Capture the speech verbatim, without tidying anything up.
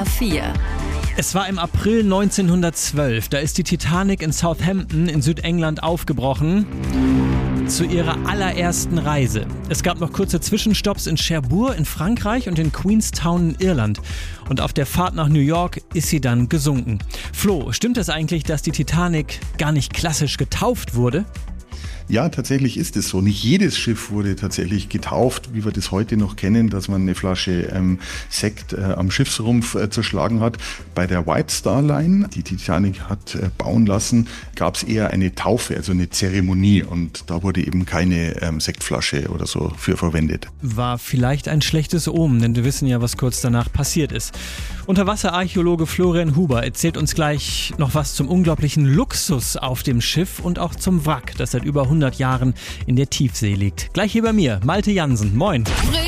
A vier. Es war im April neunzehnhundertzwölf, da ist die Titanic in Southampton in Südengland aufgebrochen zu ihrer allerersten Reise. Es gab noch kurze Zwischenstopps in Cherbourg in Frankreich und in Queenstown in Irland. Und auf der Fahrt nach New York ist sie dann gesunken. Flo, stimmt es eigentlich, dass die Titanic gar nicht klassisch getauft wurde? Ja, tatsächlich ist es so. Nicht jedes Schiff wurde tatsächlich getauft, wie wir das heute noch kennen, dass man eine Flasche ähm, Sekt äh, am Schiffsrumpf äh, zerschlagen hat. Bei der White Star Line, die Titanic hat äh, bauen lassen, gab es eher eine Taufe, also eine Zeremonie. Und da wurde eben keine ähm, Sektflasche oder so für verwendet. War vielleicht ein schlechtes Omen, denn wir wissen ja, was kurz danach passiert ist. Unterwasserarchäologe Florian Huber erzählt uns gleich noch was zum unglaublichen Luxus auf dem Schiff und auch zum Wrack, das seit über hundert Jahren in der Tiefsee liegt. Gleich hier bei mir, Malte Jansen. Moin.